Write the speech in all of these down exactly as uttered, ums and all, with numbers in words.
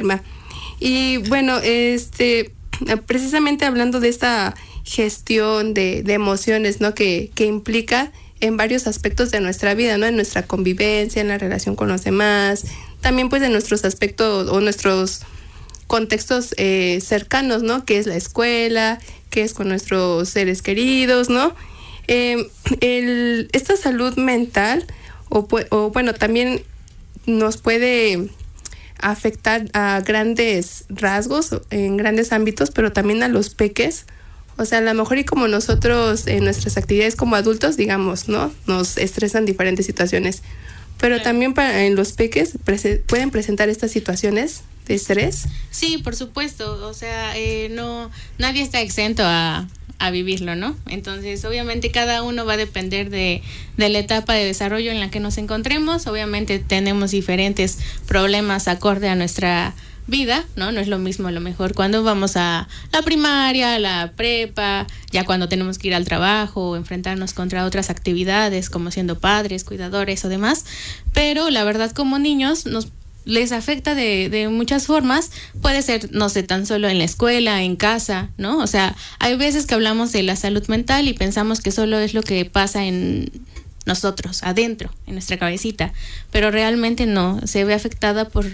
enferma. Y bueno, este, precisamente hablando de esta gestión de, de emociones, ¿no? Que, que implica en varios aspectos de nuestra vida, ¿no? En nuestra convivencia, en la relación con los demás, también pues en nuestros aspectos o nuestros contextos eh, cercanos, ¿no? Que es la escuela, que es con nuestros seres queridos, ¿no? Eh, el, esta salud mental, o, o bueno, también nos puede afectar a grandes rasgos, en grandes ámbitos, pero también a los peques. O sea, a lo mejor y como nosotros en nuestras actividades como adultos, digamos, ¿no? Nos estresan diferentes situaciones. Pero también para, en los peques prese- pueden presentar estas situaciones de estrés. Sí, por supuesto. O sea, eh, no, nadie está exento a, a vivirlo, ¿no? Entonces, obviamente cada uno va a depender de, de la etapa de desarrollo en la que nos encontremos. Obviamente tenemos diferentes problemas acorde a nuestra vida, ¿no? No es lo mismo a lo mejor cuando vamos a la primaria, la prepa, ya cuando tenemos que ir al trabajo o enfrentarnos contra otras actividades como siendo padres, cuidadores o demás, pero la verdad como niños nos les afecta de, de muchas formas. Puede ser, no sé, tan solo en la escuela, en casa, ¿no? O sea, hay veces que hablamos de la salud mental y pensamos que solo es lo que pasa en nosotros, adentro, en nuestra cabecita, pero realmente no, se ve afectada por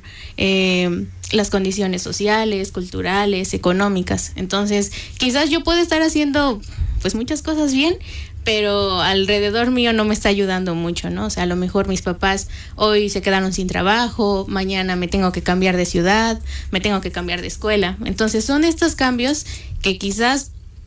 eh, las condiciones sociales, culturales, económicas. Entonces, quizás yo pueda estar haciendo pues muchas cosas bien, pero alrededor mío no me está ayudando mucho, ¿no? O sea, a lo mejor mis papás hoy se quedaron sin trabajo, mañana me tengo que cambiar de ciudad, me tengo que cambiar de escuela. Entonces, son estos cambios que quizás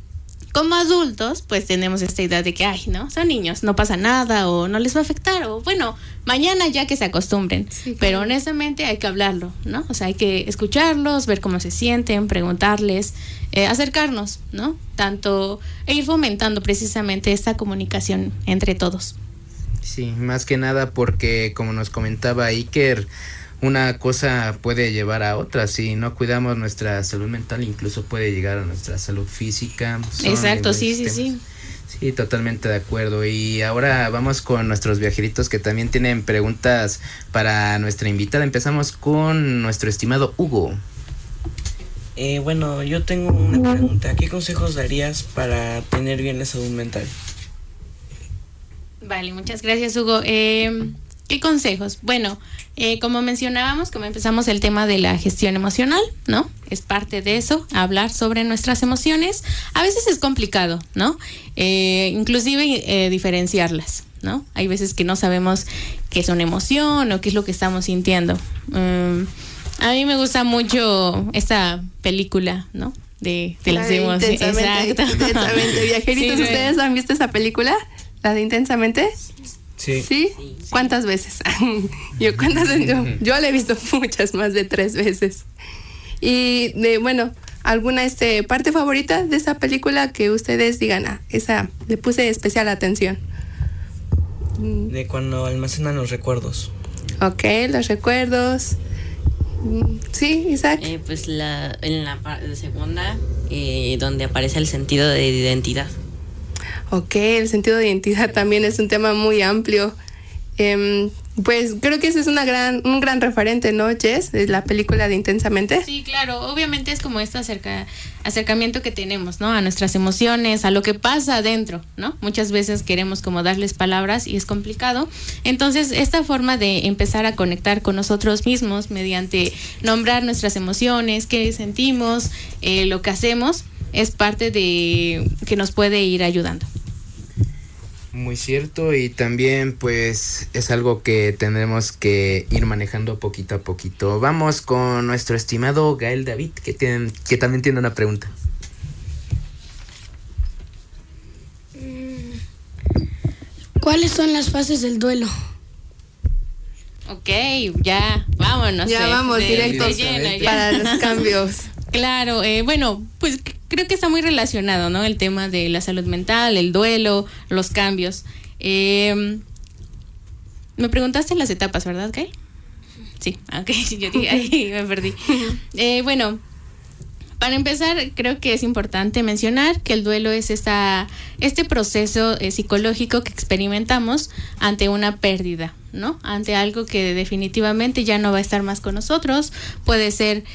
como adultos, pues tenemos esta idea de que, ay, ¿no? Son niños, no pasa nada o no les va a afectar o, bueno, mañana ya que se acostumbren. Sí, claro. Pero honestamente hay que hablarlo, ¿no? O sea, hay que escucharlos, ver cómo se sienten, preguntarles, eh, acercarnos, ¿no? Tanto, e ir fomentando precisamente esta comunicación entre todos. Sí, más que nada porque, como nos comentaba Iker, una cosa puede llevar a otra. Si no cuidamos nuestra salud mental, incluso puede llegar a nuestra salud física. Son Exacto, sí, sí, temas. sí. Sí, totalmente de acuerdo. Y ahora vamos con nuestros viajeritos que también tienen preguntas para nuestra invitada. Empezamos con nuestro estimado Hugo. Eh, bueno, yo tengo una pregunta. ¿Qué consejos darías para tener bien la salud mental? Vale, muchas gracias, Hugo. Eh, ¿Qué consejos? Bueno, eh, como mencionábamos, como empezamos el tema de la gestión emocional, ¿no? Es parte de eso, hablar sobre nuestras emociones. A veces es complicado, ¿no? Eh, inclusive eh, diferenciarlas, ¿no? Hay veces que no sabemos qué es una emoción o qué es lo que estamos sintiendo. Um, a mí me gusta mucho esta película, ¿no? De, de las emociones. Exacto. Intensamente. Viajeritos, sí, ¿ustedes han visto esa película? ¿La de Intensamente? Sí. ¿Sí? Sí. ¿Cuántas veces? yo, ¿cuántas veces? Yo, yo la he visto muchas, más de tres veces. Y de, bueno, ¿alguna este parte favorita de esa película que ustedes digan, ah, esa le puse especial atención? De cuando almacenan los recuerdos. Ok, los recuerdos. Sí, Isaac. Eh, pues la, en la segunda, eh, donde aparece el sentido de identidad. Ok, el sentido de identidad también es un tema muy amplio. Eh, pues creo que ese es una gran, un gran referente, ¿no, Jess? De la película de Intensamente. Sí, claro, obviamente es como este acerca, acercamiento que tenemos, ¿no? A nuestras emociones, a lo que pasa adentro, ¿no? Muchas veces queremos como darles palabras y es complicado. Entonces, esta forma de empezar a conectar con nosotros mismos mediante nombrar nuestras emociones, qué sentimos, eh, lo que hacemos, es parte de que nos puede ir ayudando. Muy cierto, y también pues es algo que tendremos que ir manejando poquito a poquito. Vamos con nuestro estimado Gael David, que, tiene, que también tiene una pregunta. ¿Cuáles son las fases del duelo? Ok, ya, vámonos. Ya de, vamos de, directos de llena, para los cambios. Claro, eh, bueno, pues creo que está muy relacionado, ¿no? El tema de la salud mental, el duelo, los cambios. Eh, me preguntaste las etapas, ¿verdad, Kay? Sí, ok, yo dije, ahí me perdí. Eh, bueno, para empezar, creo que es importante mencionar que el duelo es esta, este proceso eh, psicológico que experimentamos ante una pérdida, ¿no? Ante algo que definitivamente ya no va a estar más con nosotros. Puede ser